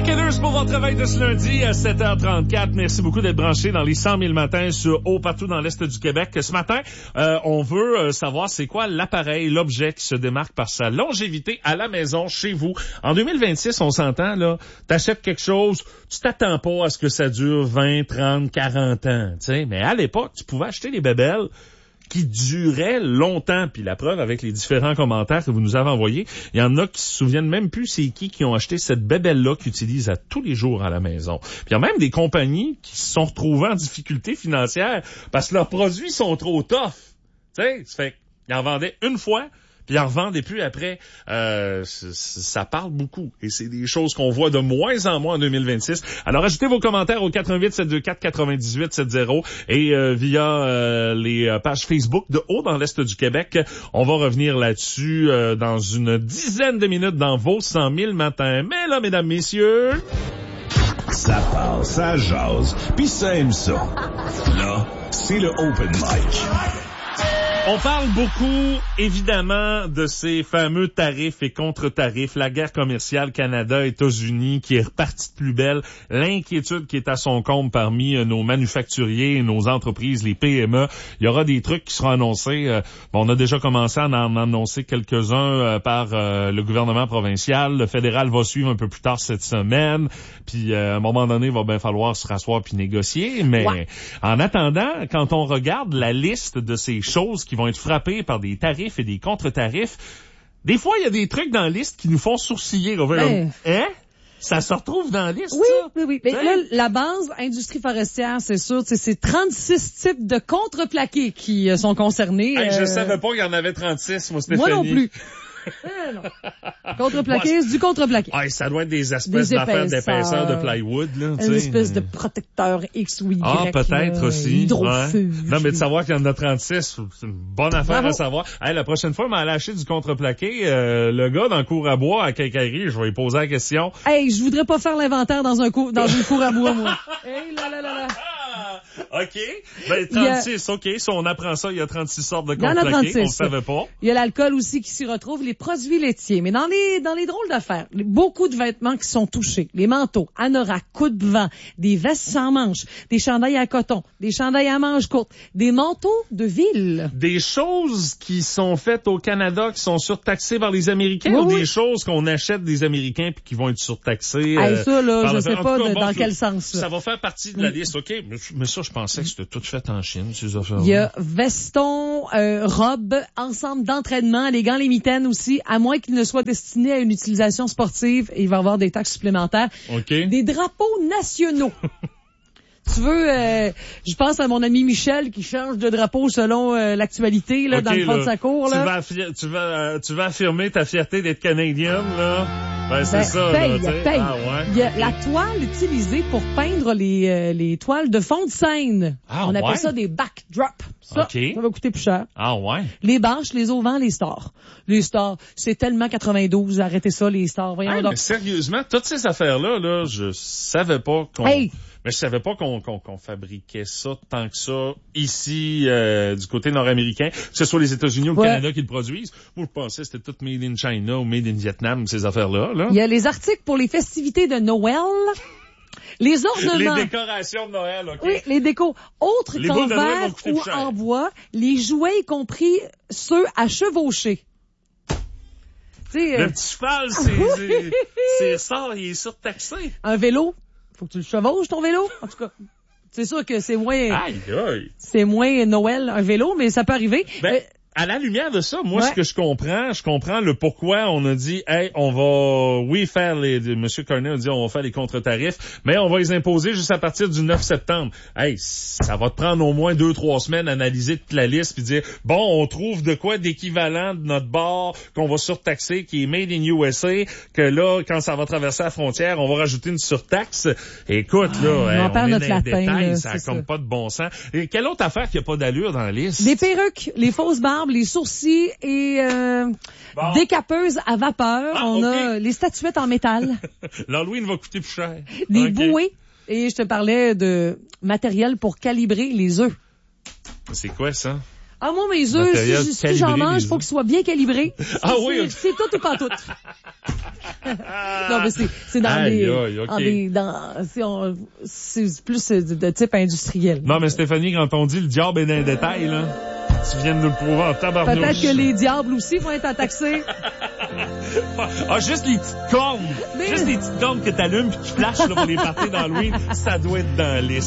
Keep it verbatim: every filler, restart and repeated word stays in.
Killers pour votre travail de ce lundi à sept heures trente-quatre. Merci beaucoup d'être branchés dans les cent mille matins sur haut partout dans l'Est du Québec. Ce matin, euh, on veut euh, savoir c'est quoi l'appareil, l'objet qui se démarque par sa longévité à la maison, chez vous. En deux mille vingt-six, on s'entend, là, t'achètes quelque chose, tu t'attends pas à ce que ça dure vingt, trente, quarante ans, tu sais. Mais à l'époque, tu pouvais acheter les bébelles qui durait longtemps. Puis la preuve, avec les différents commentaires que vous nous avez envoyés, il y en a qui se souviennent même plus c'est qui qui ont acheté cette bébelle-là qu'ils utilisent à tous les jours à la maison. Puis il y a même des compagnies qui se sont retrouvées en difficulté financière parce que leurs produits sont trop tough. Tu sais, ça fait qu'ils en vendaient une fois, puis ils en revendaient plus après. Euh, ça parle beaucoup. Et c'est des choses qu'on voit de moins en moins en deux mille vingt-six. Alors, ajoutez vos commentaires au quatre un huit, sept deux quatre, quatre huit huit sept zéro et euh, via euh, les pages Facebook de Haut dans l'Est du Québec. On va revenir là-dessus euh, dans une dizaine de minutes dans vos cent mille matins. Mais là, mesdames, messieurs... Ça parle, ça jase, pis ça aime ça. Là, c'est le Open Mic. On parle beaucoup, évidemment, de ces fameux tarifs et contre-tarifs, la guerre commerciale Canada-États-Unis qui est repartie de plus belle, l'inquiétude qui est à son comble parmi euh, nos manufacturiers, nos entreprises, les P M E. Il y aura des trucs qui seront annoncés. Euh, bon, on a déjà commencé à en annoncer quelques-uns euh, par euh, le gouvernement provincial. Le fédéral va suivre un peu plus tard cette semaine. Puis, euh, à un moment donné, il va bien falloir se rasseoir puis négocier. Mais ouais. En attendant, quand on regarde la liste de ces choses qui vont être frappés par des tarifs et des contre-tarifs. Des fois, il y a des trucs dans la liste qui nous font sourciller. On va ben... hein? Ça se retrouve dans la liste, oui, ça? Oui, oui, oui. Là, la base, industrie forestière, c'est sûr, c'est trente-six types de contreplaqués qui euh, sont concernés. Hey, euh... Je savais pas qu'il y en avait trente-six, moi, Stéphanie. Moi non plus. Eh non. Contreplaqué, c'est du contreplaqué. Ah, ça doit être des espèces des d'affaires d'épaisseur de plywood, là. Une t'sais. espèce de protecteur X ou Y. Ah, peut-être là, aussi. Hydrofuge. Ouais. Non, mais de savoir qu'il y en a trente-six, c'est une bonne affaire Bravo. À savoir. Hey, la prochaine fois, m'en lâcher du contreplaqué, euh, le gars dans le cour à bois à Quincaillerie, je vais lui poser la question. Hey, je voudrais pas faire l'inventaire dans un cour, dans une cour à bois, moi. Hey, là, là, là, là. OK. Ben, trente-six, a... OK. Si on apprend ça, il y a trente-six sortes de contreplaqués. On ne savait pas. Il y a l'alcool aussi qui s'y retrouve, les produits laitiers. Mais dans les, dans les drôles d'affaires, beaucoup de vêtements qui sont touchés. Les manteaux, anoraks, coups de vent, des vestes sans manches, des chandails à coton, des chandails à manches courtes, des manteaux de ville. Des choses qui sont faites au Canada qui sont surtaxées par les Américains oui, ou oui. des choses qu'on achète des Américains puis qui vont être surtaxées? Hey, ça, là, je sais pas cas, de, bon, dans je, quel sens. Ça va faire partie de la liste, OK. Mais ça, je pensais que c'était tout fait en Chine, ces affaires-là. Il y a veston, euh, robe, ensemble d'entraînement, les gants, les mitaines aussi, à moins qu'ils ne soient destinés à une utilisation sportive, il va y avoir des taxes supplémentaires. Okay. Des drapeaux nationaux. Tu veux, euh, je pense à mon ami Michel qui change de drapeau selon euh, l'actualité là, okay, dans le fond là, de sa cour. Là. Tu vas, affi- tu vas, euh, tu vas affirmer ta fierté d'être canadienne, là. Ben, c'est ben, ça, paye, là, paye. Ah, ouais. Il y a la toile utilisée pour peindre les, euh, les toiles de fond de scène. Ah, On appelle ouais? ça des backdrops. Ça, okay. ça va coûter plus cher. Ah, ouais. Les bâches, les auvents, les stars. Les stars, c'est tellement quatre-vingt-douze, arrêtez ça, les stars. Voyons hey, donc. Mais sérieusement, toutes ces affaires-là, là, je savais pas qu'on... Hey. Mais je savais pas qu'on, qu'on, qu'on fabriquait ça tant que ça ici, euh, du côté nord-américain, que ce soit les États-Unis ou le ouais. Canada qui le produisent. Moi, je pensais que c'était tout made in China ou made in Vietnam, ces affaires-là, là. Il y a les articles pour les festivités de Noël. Les ornements. Les décorations de Noël, OK. Oui, les décos. Autres les qu'en verre ou en bois, les jouets, y compris ceux à chevaucher. T'sais, le euh... petit cheval, c'est, c'est, c'est ça, il est surtaxé. Un vélo. Faut que tu le chevauches, ton vélo. En tout cas, c'est sûr que c'est moins... Aïe, aïe. C'est moins Noël, un vélo, mais ça peut arriver. Ben, euh, à la lumière de ça, moi, ouais. ce que je comprends, je comprends le pourquoi on a dit, hey, on va, oui, faire les, Monsieur Carney a dit, on va faire les contre-tarifs, mais on va les imposer juste à partir du neuf septembre. Hey, ça va te prendre au moins deux, trois semaines à analyser toute la liste puis dire, bon, on trouve de quoi d'équivalent de notre bord qu'on va surtaxer, qui est made in U S A, que là, quand ça va traverser la frontière, on va rajouter une surtaxe. Écoute, là, on, hey, on perd est notre dans latin, les détails, là, ça a comme ça. pas de bon sens. Et quelle autre affaire qui a pas d'allure dans la liste? Des perruques, les fausses barbes, les sourcils et euh, bon. des capeuses à vapeur. Ah, on okay. a les statuettes en métal. L'Halloween va coûter plus cher. Des okay. bouées. Et je te parlais de matériel pour calibrer les œufs. C'est quoi ça? Ah, moi, mes œufs, Matériel si, si calibré, j'en mange, les il faut œufs. qu'ils soient bien calibrés. Ah C'est- oui, c'est- ok. C'est tout ou pas tout. Non, mais c'est, c'est dans Aïe, des, aïe, ok. dans des, dans, c'est, on- c'est plus de, de type industriel. Non, mais Stéphanie, quand on dit le diable est dans les détails, là, tu viens de nous le prouver en tabarnouche. Peut-être que les diables aussi vont être attaqués. Ah, juste les petites cornes. Mais- Juste les petites cornes que t'allumes pis qui flashent, là, pour les parties d'Halloween, ça doit être dans la liste.